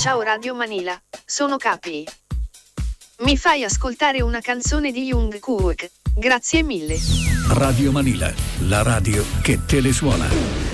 Ciao Radio Manila, sono Capi. Mi fai ascoltare una canzone di Jungkook? Grazie mille. Radio Manila, la radio che te le suona.